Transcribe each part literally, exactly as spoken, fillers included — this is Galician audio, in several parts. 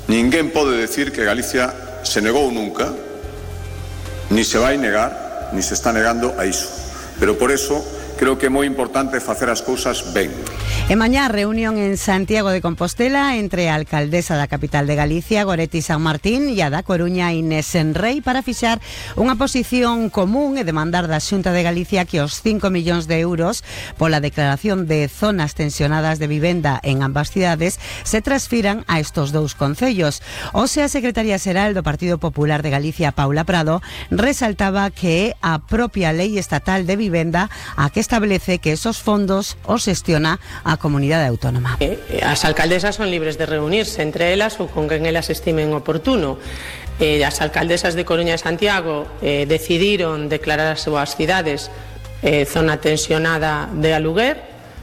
Ninguén pode decir que Galicia se negou nunca, ni se vai negar, ni se está negando a iso. Pero por eso creo que é moi importante facer as cousas ben. E mañá reunión en Santiago de Compostela entre a alcaldesa da capital de Galicia, Goretti San Martín, e a da Coruña, Inés Enrei, para fixar unha posición común e demandar da Xunta de Galicia que os cinco millóns de euros pola declaración de zonas tensionadas de vivenda en ambas cidades se transfiran a estos dous concellos. Hoxe a secretaria xeral do Partido Popular de Galicia, Paula Prado, resaltaba que é a propia lei estatal de vivenda a que establece que esos fondos os xestiona a comunidade autónoma. As alcaldesas son libres de reunirse entre elas ou con quen elas estimen oportuno. Eh, as alcaldesas de Coruña e Santiago eh, decidiron declarar as súas cidades eh, zona tensionada de aluguer.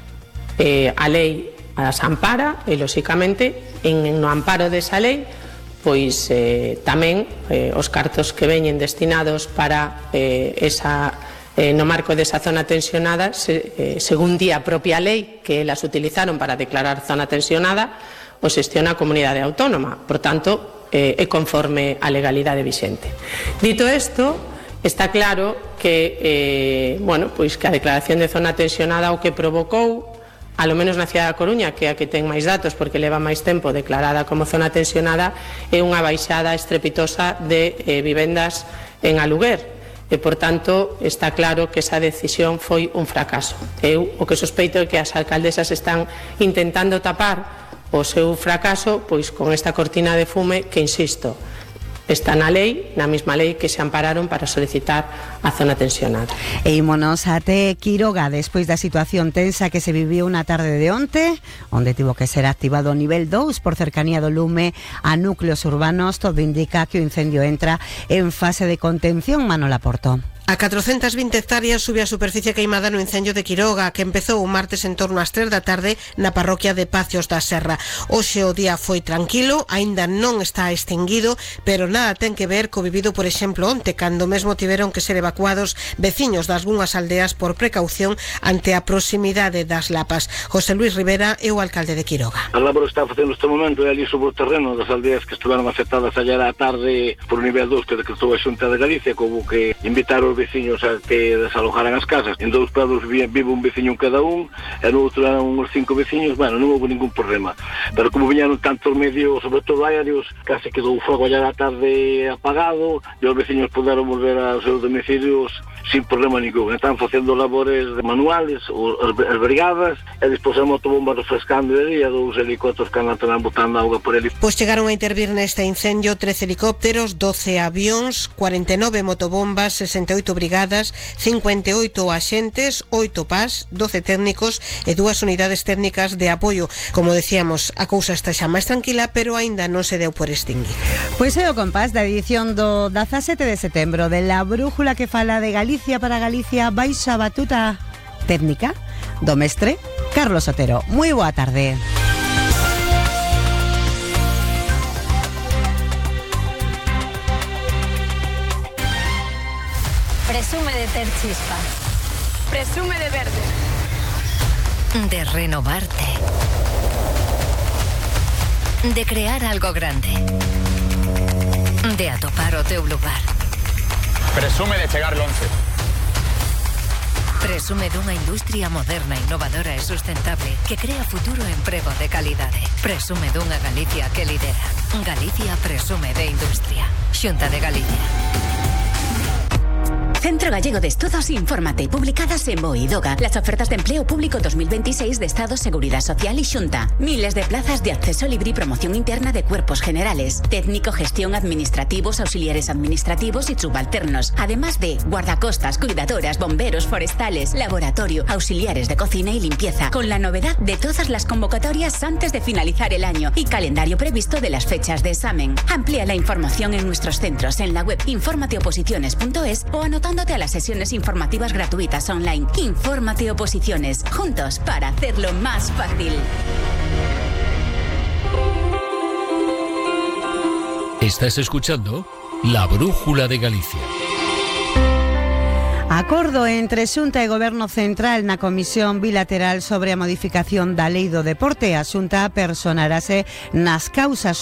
Eh, a lei as ampara e, lóxicamente, en, no amparo desa lei, pois eh, tamén eh, os cartos que veñen destinados para eh, esa Eh, no marco desa zona tensionada, se, eh, según di a propia lei que elas utilizaron para declarar zona tensionada, o xestiona a comunidade autónoma. Por tanto, eh, é conforme a legalidade vixente. Dito isto, está claro que, eh, bueno, pois que a declaración de zona tensionada o que provocou, a lo menos na cidade da Coruña, que é a que ten máis datos porque leva máis tempo declarada como zona tensionada, é unha baixada estrepitosa de eh, vivendas en aluguer. E, por tanto, está claro que esa decisión foi un fracaso. Eu o que sospeito é que as alcaldesas están intentando tapar o seu fracaso pois con esta cortina de fume que, insisto, está na lei, na mesma lei que se ampararon para solicitar a zona tensionada. E ímonos até Quiroga despois da situación tensa que se viviu na tarde de onte, onde tivo que ser activado o nivel dous por cercanía do lume a núcleos urbanos. Todo indica que o incendio entra en fase de contención. Manola Porto. A catrocentas vinte hectáreas sube a superficie queimada no incendio de Quiroga, que empezou o martes en torno ás tres da tarde na parroquia de Pacios da Serra. Hoxe o día foi tranquilo, aínda non está extinguido, pero nada ten que ver co vivido, por exemplo, onte, cando mesmo tiveron que ser evacuados veciños das algunhas aldeas por precaución ante a proximidade das lapas. José Luis Rivera é o alcalde de Quiroga. A labor está facendo este momento é ali sobre o terreno das aldeas que estiveron afectadas ayer á tarde por o nivel dous que decretou a Xunta de Galicia, como que invitar os veciños a que desalojaran as casas. En dous prados vive un veciño en cada un, e no outro eran uns cinco veciños. Bueno, non houve ningún problema, pero como viñeron tantos medios, sobre todo aéreos, case quedou o fogo allá da tarde apagado e os veciños poderon volver aos seus domicilios sin problema ningún. Están facendo labores manuales, as brigadas, e despois a motobomba refrescando de día, dous helicópteros que andan botando auga por ali. Pois chegaron a intervir neste incendio trece helicópteros, doce avións, cuarenta e nove motobombas, sesenta e oito brigadas, cincuenta e oito axentes, oito P A S, doce técnicos e dúas unidades técnicas de apoio. Como decíamos, a cousa está xa máis tranquila, pero aínda non se deu por extinguir. Pois é o compás da edición do dezasete de setembro de La Brújula, que fala de Galicia para Galicia, baixo a batuta técnica do mestre Carlos Otero. Moi boa tarde. Presume de ter chispa. Presume de verde. De renovarte. De crear algo grande. De atopar o teu lugar. Presume de chegar longe. Presume dunha industria moderna, innovadora e sustentable que crea futuro e emprego de calidade. Presume dunha Galicia que lidera. Galicia presume de industria. Xunta de Galicia. Centro Gallego de Estudos, infórmate, publicadas en Boidoga. Las ofertas de empleo público dos mil veintiséis de Estado, Seguridad Social y Xunta. Miles de plazas de acceso libre y promoción interna de cuerpos generales, técnico, gestión, administrativos, auxiliares administrativos y subalternos. Además de guardacostas, cuidadoras, bomberos, forestales, laboratorio, auxiliares de cocina y limpieza. Con la novedad de todas las convocatorias antes de finalizar el año y calendario previsto de las fechas de examen. Amplía la información en nuestros centros en la web infórmate oposiciones punto es o anotando a las sesiones informativas gratuitas online. Infórmate Oposiciones, juntos para hacerlo más fácil. Estás escuchando La Brújula de Galicia. Acordo entre Xunta e Goberno Central na Comisión Bilateral sobre a modificación da Lei do Deporte. A Xunta personarase nas causas